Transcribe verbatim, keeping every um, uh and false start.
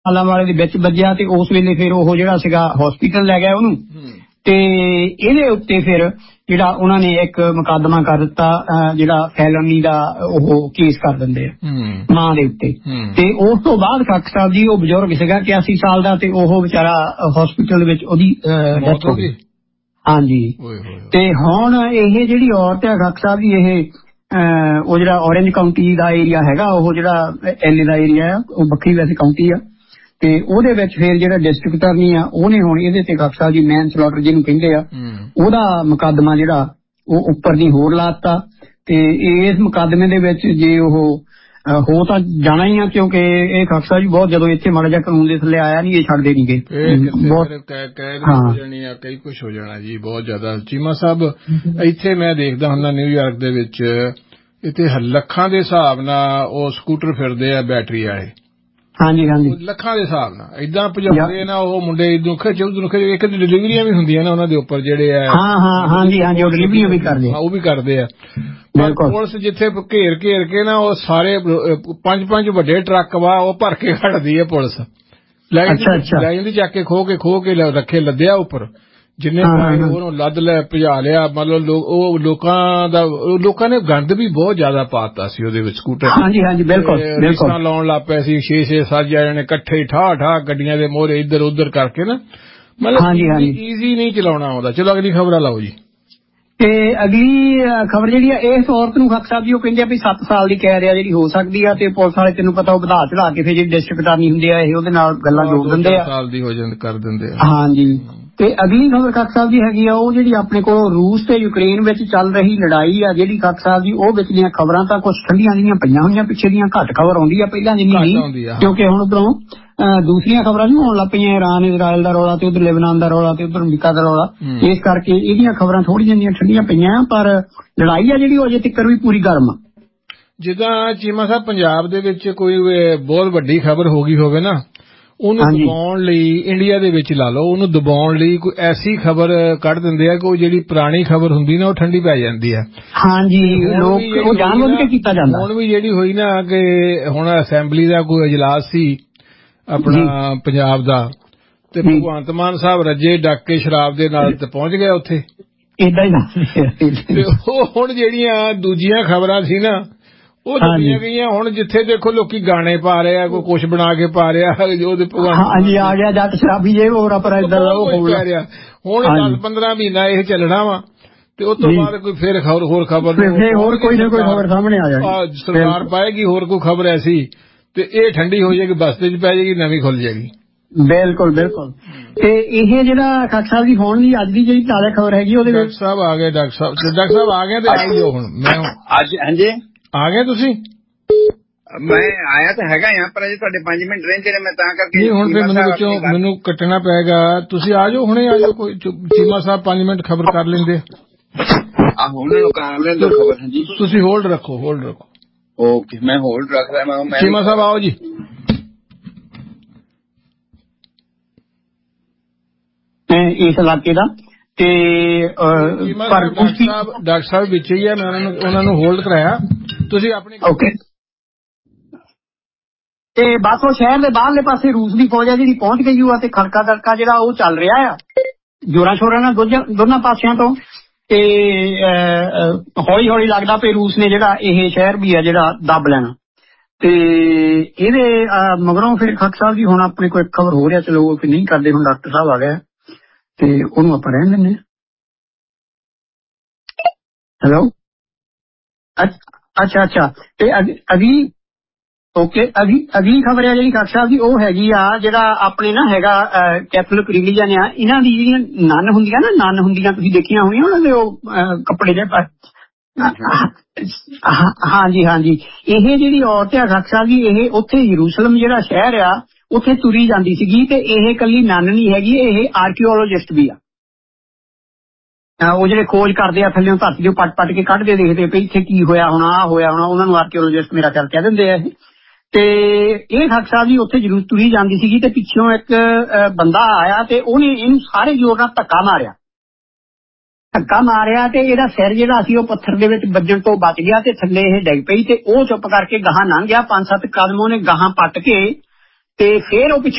ਸਾਲਾਂ ਵਾਲੇ ਦੇ ਵਿੱਚ ਵੱਜਿਆ ਤੇ ਉਸ ਵੇਲੇ ਫਿਰ ਉਹ ਜਿਹੜਾ ਸੀਗਾ ਹਸਪੀਟਲ ਲੈ ਗਿਆ ਉਹਨੂੰ ਤੇ ਇਹਦੇ ਉੱਤੇ ਫਿਰ ਜਿਹੜਾ ਉਹਨਾਂ ਨੇ ਇੱਕ ਮੁਕੱਦਮਾ ਕਰ ਦਿੱਤਾ ਜਿਹੜਾ ਫੈਲਨੀ ਦਾ ਉਹ ਕੇਸ ਕਰ ਦਿੰਦੇ ਆ ਮਾਂ ਦੇ ਉੱਤੇ ਤੇ ਉਸ ਤੋਂ ਬਾਅਦ ਖੱਖ ਸਾਹਿਬ ਜੀ ਉਹ ਬਜ਼ੁਰਗ ਸੀਗਾ ਇਕਿਆਸੀ ਸਾਲ ਦਾ ਤੇ ਉਹ ਵਿਚਾਰਾ ਹਸਪੀਟਲ ਵਿੱਚ ਉਹਦੀ ਡੈਥ ਹੋ ਗਈ। ਹਾਂਜੀ ਤੇ ਹੁਣ ਇਹ ਜਿਹੜੀ ਔਰਤ ਹੈ ਖੱਖ ਸਾਹਿਬ ਜੀ ਇਹ ਉਹ ਜਿਹੜਾ ਔਰੇਂਜ ਕਾਊਂਟੀ ਦਾ ਏਰੀਆ ਹੈਗਾ ਉਹ ਜਿਹੜਾ ਐਲ ਏ ਦਾ ਏਰੀਆ ਆ ਉਹ ਵੱਖਰੀ ਵੈਸੇ ਕਾਊਂਟੀ ਆ ਤੇ ਉਹਦੇ ਵਿੱਚ ਫਿਰ ਜਿਹੜਾ ਡਿਸਟ੍ਰਿਕਟ ਅਟਾਰਨੀ ਆ ਉਹਨੇ ਹੁਣ ਇਹਦੇ ਤੇ ਖੱਖ ਸਾਹਿਬ ਜੀ ਮੈਨ ਸਲੌਟਰ ਜਿਹਨੂੰ ਕਹਿੰਦੇ ਆ ਉਹਦਾ ਮੁਕੱਦਮਾ ਜਿਹੜਾ ਉਹ ਉੱਪਰ ਦੀ ਹੋਰ ਲਾਤਾ ਤੇ ਇਸ ਮੁਕੱਦਮੇ ਦੇ ਵਿੱਚ ਜੇ ਉਹ ਹੋ ਤਾਂ ਜਾਣਾ ਹੀ ਆ ਕਿਉਂਕਿ ਇਹ ਖੱਖ ਸਾਹਿਬ ਜੀ ਬਹੁਤ ਜਦੋਂ ਇੱਥੇ ਮਾੜਾ ਜਿਹਾ ਕਾਨੂੰਨ ਦੇ ਥੱਲੇ ਆਇਆ ਨਹੀਂ ਇਹ ਛੱਡਦੇ ਨੀ ਗੇ ਕਈ ਕੁਛ ਹੋ ਜਾਣਾ ਜੀ ਬਹੁਤ ਜ਼ਿਆਦਾ। ਚੀਮਾ ਸਾਹਿਬ ਇੱਥੇ ਮੈਂ ਦੇਖਦਾ ਹੁੰਦਾ ਨਿਊਯਾਰਕ ਦੇ ਵਿੱਚ ਇੱਥੇ ਲੱਖਾਂ ਦੇ ਹਿਸਾਬ ਨਾਲ ਉਹ ਸਕੂਟਰ ਫਿਰਦੇ ਆ ਬੈਟਰੀ ਵਾਲੇ। ਹਾਂਜੀ ਹਾਂਜੀ ਲੱਖਾਂ ਦੇ ਹਿਸਾਬ ਨਾਲ ਏਦਾਂ ਭਜਾਉਂਦੇ ਨਾ ਉਹ ਮੁੰਡੇ ਇਦੋਂ ਖਿੱਚ ਉਧਰੋਂ ਖਿੱਚ ਇੱਕ ਡਿਲੀਵਰੀਆਂ ਵੀ ਹੁੰਦੀਆਂ ਨਾ ਉਹਨਾਂ ਦੇ ਉੱਪਰ ਜਿਹੜੇ ਆ ਹਾਂ ਹਾਂ ਹਾਂਜੀ ਹਾਂਜੀ ਉਹ ਡਿਲੀਵਰੀਆਂ ਵੀ ਕਰਦੇ ਉਹ ਵੀ ਕਰਦੇ ਆ। ਪੁਲਿਸ ਜਿੱਥੇ ਘੇਰ ਘੇਰ ਕੇ ਨਾ ਉਹ ਸਾਰੇ ਪੰਜ ਪੰਜ ਵੱਡੇ ਟਰੱਕ ਵਾ ਉਹ ਭਰ ਕੇ ਖੜਦੀ ਹੈ ਪੁਲਿਸ ਲੈ ਜਾਂਦੀ ਚੱਕ ਕੇ ਖੋ ਕੇ ਖੋ ਕੇ ਰੱਖੇ ਲੱਦਿਆ ਉੱਪਰ ਜਿੰਨੇ ਉਹਨੂੰ ਲੱਦ ਲੈ ਭਜਾ ਲਿਆ। ਮਤਲਬ ਉਹ ਲੋਕਾਂ ਦਾ ਲੋਕਾਂ ਨੇ ਗੰਦ ਵੀ ਬਹੁਤ ਜ਼ਿਆਦਾ ਪਾਤਾ ਸੀ ਉਹਦੇ ਵਿੱਚ ਸਕੂਟਰ ਹਾਂਜੀ ਹਾਂਜੀ ਬਿਲਕੁਲ ਰਿਸ਼ਤਾਂ ਲਾਉਣ ਲੱਗ ਪਏ ਸੀ ਛੇ ਛੇ ਸੱਤ ਜਾਣੇ ਇਕੱਠੇ ਠਾਹ ਠਾਹ ਗੱਡੀਆਂ ਦੇ ਮੋਹਰੇ ਇੱਧਰ ਉੱਧਰ ਕਰਕੇ ਨਾ ਮਤਲਬ ਈਜ਼ੀ ਨਹੀਂ ਚਲਾਉਣਾ ਆਉਂਦਾ। ਚਲੋ ਅਗਲੀ ਖਬਰਾਂ ਲਾਓ ਜੀ। ਤੇ ਅਗਲੀ ਖਬਰ ਜਿਹੜੀ ਆ ਇਸ ਔਰਤ ਨੂੰ ਖੱਖ ਸਾਹਿਬ ਜੀ ਉਹ ਕਹਿੰਦੇ ਆ ਵੀ ਸੱਤ ਸਾਲ ਦੀ ਕੈਦ ਆ ਜਿਹੜੀ ਹੋ ਸਕਦੀ ਆ ਤੇ ਪੁਲਿਸ ਵਾਲੇ ਤੈਨੂੰ ਪਤਾ ਉਹ ਵਧਾ ਚੜਾ ਕੇ ਫਿਰ ਜਿਹੜੀ ਡਿਸਟ੍ਰਿਕਟ ਅਟਾਰਨੀ ਹੁੰਦੇ ਆ ਇਹ ਉਹਦੇ ਨਾਲ ਗੱਲਾਂ ਜੋੜ ਦਿੰਦੇ ਆ ਸਾਲ ਦੀ ਹੋ ਜਾਂਦੀ ਕਰ ਦਿੰਦੇ ਆ। ਹਾਂਜੀ ਤੇ ਅਗਲੀ ਖਬਰ ਖੱਖ ਸਾਹਿਬ ਜੀ ਹੈਗੀ ਆ ਉਹ ਜਿਹੜੀ ਆਪਣੇ ਕੋਲ ਰੂਸ ਤੇ ਯੂਕਰੇਨ ਵਿੱਚ ਚੱਲ ਰਹੀ ਲੜਾਈ ਆ ਜਿਹੜੀ ਖੱਖ ਸਾਹਿਬ ਜੀ ਉਹ ਵਿੱਚ ਦੀਆਂ ਖਬਰਾਂ ਤਾਂ ਕੁਛ ਠੰਡੀਆਂ ਜਿਹੀਆਂ ਪਈਆਂ ਹੋਈਆਂ ਪਿੱਛੇ ਦੀਆਂ ਘੱਟ ਖਬਰ ਆਉਂਦੀ ਆ ਪਹਿਲਾਂ ਜਿੰਨੀ ਨਹੀਂ ਕਿਉਂਕਿ ਹੁਣ ਉੱਧਰੋਂ ਦੂਸਰੀਆਂ ਖਬਰਾਂ ਵੀ ਆਉਣ ਲੱਗ ਪਈਆਂ ਇਰਾਨ ਇਜ਼ਰਾਈਲ ਦਾ ਰੌਲਾ ਤੇ ਉਧਰ ਲੈਬਨਾਨ ਦਾ ਰੌਲਾ ਤੇ ਉਧਰ ਅਮਰੀਕਾ ਦਾ ਰੌਲਾ ਇਸ ਕਰਕੇ ਇਹਦੀਆਂ ਖਬਰਾਂ ਥੋੜ੍ਹੀਆਂ ਜਿਹੀਆਂ ਠੰਡੀਆਂ ਪਈਆਂ ਪਰ ਲੜਾਈ ਆ ਜਿਹੜੀ ਉਹ ਅਜੇ ਤੱਕ ਵੀ ਪੂਰੀ ਗਰਮ ਆ। ਜਿੱਦਾਂ ਚੀਮਾ ਸਾਹਿਬ ਪੰਜਾਬ ਦੇ ਵਿੱਚ ਕੋਈ ਬਹੁਤ ਵੱਡੀ ਖਬਰ ਹੋ ਗਈ ਹੋਵੇ ਨਾ ਉਹਨੂੰ ਦਬਾਉਣ ਲਈ ਇੰਡੀਆ ਦੇ ਵਿੱਚ ਲਾ ਲਓ ਉਹਨੂੰ ਦਬਾਉਣ ਲਈ ਕੋਈ ਐਸੀ ਖਬਰ ਕੱਢ ਦਿੰਦੇ ਆ ਕਿ ਉਹ ਜਿਹੜੀ ਪੁਰਾਣੀ ਖਬਰ ਹੁੰਦੀ ਨਾ ਉਹ ਠੰਡੀ ਪੈ ਜਾਂਦੀ ਆ। ਹਾਂਜੀ ਲੋਕ ਉਹ ਜਾਣਬੁੱਝ ਕੇ ਕੀਤਾ ਜਾਂਦਾ। ਹੁਣ ਵੀ ਜਿਹੜੀ ਹੋਈ ਨਾ ਕਿ ਹੁਣ ਅਸੈਂਬਲੀ ਦਾ ਕੋਈ ਇਜਲਾਸ ਸੀ ਆਪਣਾ ਪੰਜਾਬ ਦਾ ਤੇ ਭਗਵੰਤ ਮਾਨ ਸਾਹਿਬ ਰੱਜੇ ਡੱਕ ਕੇ ਸ਼ਰਾਬ ਦੇ ਨਾਲ ਤੇ ਪਹੁੰਚ ਗਿਆ ਉੱਥੇ ਏਦਾਂ ਹੀ ਤੇ ਉਹ ਹੁਣ ਜਿਹੜੀਆਂ ਦੂਜੀਆਂ ਖਬਰਾਂ ਸੀ ਨਾ ਉਹ ਦੱਸੀਆਂ ਗਈਆਂ ਹੁਣ ਜਿੱਥੇ ਦੇਖੋ ਲੋਕੀ ਗਾਣੇ ਪਾ ਰਹੇ ਆ ਕੋਈ ਕੁਛ ਬਣਾ ਕੇ ਪਾ ਰਿਹਾ ਉਹਦੇ ਹਾਂਜੀ ਆ ਗਿਆ ਜੱਟ ਸ਼ਰਾਬੀ ਜੇ ਹੋਰ ਆਪਣਾ ਏਦਾਂ ਹੋ ਰਿਹਾ। ਹੁਣ ਦਸ ਪੰਦਰਾਂ ਮਹੀਨਾ ਇਹ ਚੱਲਣਾ ਵਾ ਤੇ ਉਸ ਤੋਂ ਬਾਅਦ ਕੋਈ ਫਿਰ ਖਬਰ ਹੋਰ ਖਬਰ ਹੋਰ ਕੋਈ ਨਾ ਕੋਈ ਖਬਰ ਸਾਹਮਣੇ ਆ ਜਾਏਗੀ ਸਰਕਾਰ ਪਾਏਗੀ ਹੋਰ ਕੋਈ ਖਬਰ ਐਸੀ ਤੇ ਇਹ ਠੰਡੀ ਹੋ ਜਾਏਗੀ ਬਸਤੇ ਚ ਪੈ ਜਾਏਗੀ ਨਵੀਂ ਖੁੱਲ ਜਾਏਗੀ। ਬਿਲਕੁਲ ਬਿਲਕੁਲ ਤੇ ਇਹ ਜਿਹੜਾ ਖੱਖ ਸਾਹਿਬ ਦੀ ਹੋਣ ਦੀ ਅੱਜ ਦੀ ਜਿਹੜੀ ਤਾਜ਼ਾ ਖਬਰ ਹੈਗੀ ਉਹਦੇ ਡਾਕਟਰ ਸਾਹਿਬ ਆ ਗਏ ਡਾਕਟਰ ਸਾਹਿਬ ਡਾਕਟਰ ਸਾਹਿਬ ਆ ਗਏ ਤੇ ਆਈ ਜਾਓ ਹੁਣ ਮੈਂ ਅੱਜ ਹਾਂਜੀ ਆ ਗਏ ਤੁਸੀਂ ਮੈਂ ਆਇਆ ਤਾਂ ਹੈਗਾ ਆ ਪਰ ਅਜੇ ਤੁਹਾਡੇ ਪੰਜ ਮਿੰਟ ਰਹਿੰਦੇ ਨੇ ਮੈਂ ਤਾਂ ਕਰਕੇ ਨਹੀਂ ਹੁਣ ਫਿਰ ਮੈਨੂੰ ਵਿੱਚੋਂ ਮੈਨੂੰ ਕੱਟਣਾ ਪਏਗਾ ਤੁਸੀਂ ਆ ਜਾਓ ਹੁਣੇ ਆ ਜਾਓ ਕੋਈ ਚੀਮਾ ਸਾਹਿਬ ਪੰਜ ਮਿੰਟ ਖਬਰ ਕਰ ਲੈਂਦੇ ਆ ਹੁਣ ਨੂੰ ਕਰ ਲੈਂਦੇ ਖਬਰ ਹਾਂਜੀ ਤੁਸੀਂ ਹੋਲਡ ਰੱਖੋ ਹੋਲਡ ਰੱਖੋ ਓਕੇ ਮੈਂ ਹੋਲਡ ਰੱਖ ਰਿਹਾ ਮੈਂ ਚੀਮਾ ਸਾਹਿਬ ਆਓ ਜੀ। ਇਸ ਇਲਾਕੇ ਦਾ ਤੇ ਡਾਕਟਰ ਸਾਹਿਬ ਵਿੱਚ ਹੀ ਹੈ ਮੈਂ ਉਹਨਾਂ ਨੂੰ ਉਹਨਾਂ ਨੂੰ ਹੋਲਡ ਕਰਾਇਆ ਤੁਸੀਂ ਆਪਣੀ ਓਕੇ ਤੇ ਬਸ ਉਹ ਸ਼ਹਿਰ ਦੇ ਬਾਹਰਲੇ ਪਾਸੇ ਰੂਸ ਦੀ ਫੌਜ ਆ ਜਿਹੜੀ ਪਹੁੰਚ ਗਈ ਹੋਆ ਤੇ ਖੜਕਾ ਦੜਕਾ ਜਿਹੜਾ ਉਹ ਚੱਲ ਰਿਹਾ ਆ ਜੋਰਾਂ ਸ਼ੋਰਾਂ ਨਾਲ ਦੋਨਾਂ ਪਾਸਿਆਂ ਤੋਂ ਤੇ ਹੌਲੀ ਹੌਲੀ ਲੱਗਦਾ ਪਈ ਰੂਸ ਨੇ ਜਿਹੜਾ ਇਹ ਸ਼ਹਿਰ ਵੀ ਆ ਜਿਹੜਾ ਦੱਬ ਲੈਣਾ ਤੇ ਇਹਦੇ ਮਗਰੋਂ ਫਿਰ ਖੱਖ ਸਾਹਿਬ ਜੀ ਹੁਣ ਆਪਣੇ ਕੋਲ ਖਬਰ ਹੋ ਰਿਹਾ ਚਲੋ ਫਿਰ ਨਹੀਂ ਕਰਦੇ ਹੁਣ ਡਾਕਟਰ ਸਾਹਿਬ ਆ ਗਿਆ ਤੇ ਉਹਨੂੰ ਆਪਾਂ ਰਹਿਣ ਦਿੰਦੇ ਹਾਂ। ਹੈਲੋ ਅੱਛਾ ਅੱਛਾ ਤੇ ਅਗਲੀ ਓਕੇ ਅਗਲੀ ਅਗਲੀ ਖਬਰ ਆ ਜਿਹੜੀ ਖੱਖ ਸਾਹਿਬ ਦੀ ਉਹ ਹੈਗੀ ਆ ਜਿਹੜਾ ਆਪਣੇ ਨਾ ਹੈਗਾ ਕੈਥੋਲਿਕ ਰਿਲੀਜਨ ਆ ਇਹਨਾਂ ਦੀ ਜਿਹੜੀਆਂ ਨਨ ਹੁੰਦੀਆਂ ਨਾ ਨਨ ਹੁੰਦੀਆਂ ਤੁਸੀਂ ਦੇਖੀਆਂ ਹੋਣੀਆਂ ਉਹਨਾਂ ਦੇ ਉਹ ਕੱਪੜੇ ਦੇ ਹਾਂਜੀ ਹਾਂਜੀ ਇਹ ਜਿਹੜੀ ਔਰਤ ਆ ਖੱਖ ਸਾਹਿਬ ਜੀ ਇਹ ਉੱਥੇ ਯਰੂਸ਼ਲਮ ਜਿਹੜਾ ਸ਼ਹਿਰ ਆ ਉੱਥੇ ਤੁਰੀ ਜਾਂਦੀ ਸੀਗੀ ਤੇ ਇਹ ਇਕੱਲੀ ਨਨ ਨਹੀਂ ਹੈਗੀ ਇਹ ਆਰਕੀਓਲੋਜਿਸਟ ਵੀ ਆ ਉਹ ਜਿਹੜੇ ਖੋਜ ਕਰਦੇ ਆ ਥੱਲੇ ਧਰਤੀ ਚੋਂ ਪੱਟ ਪੱਟ ਕੇ ਕੱਢਦੇ ਦੇਖਦੇ ਪਈ ਇੱਥੇ ਕੀ ਹੋਇਆ ਹੋਣਾ ਆਹ ਹੋਇਆ ਹੋਣਾ ਉਹਨਾਂ ਨੂੰ ਆਰਕੀਓਲੋਜਿਸਟ ਮੇਰਾ ਖਿਆਲ ਕਹਿ ਦਿੰਦੇ ਆ ਇਹ ਤੇ ਇਹ ਖੱਖ ਸਾਹਿਬ ਜੀ ਉੱਥੇ ਜ਼ਰੂਰ ਤੁਰੀ ਜਾਂਦੀ ਸੀਗੀ ਤੇ ਪਿੱਛੋਂ ਇੱਕ ਬੰਦਾ ਆਇਆ ਤੇ ਉਹਨੇ ਇਹਨੂੰ ਸਾਰੇ ਜ਼ੋਰ ਨਾਲ ਧੱਕਾ ਮਾਰਿਆ ਧੱਕਾ ਮਾਰਿਆ ਤੇ ਇਹਦਾ ਸਿਰ ਜਿਹੜਾ ਸੀ ਉਹ ਪੱਥਰ ਦੇ ਵਿੱਚ ਵੱਜਣ ਤੋਂ ਬਚ ਗਿਆ ਤੇ ਥੱਲੇ ਇਹ ਡਿੱਗ ਪਈ ਤੇ ਉਹ ਚੁੱਪ ਕਰਕੇ ਗਾਹਾਂ ਲੰਘ ਗਿਆ ਪੰਜ ਸੱਤ ਕਦਮ ਉਹਨੇ ਗਾਹਾਂ ਪੱਟ ਕੇ ਤੇ ਫੇਰ ਉਹ ਪਿੱਛੇ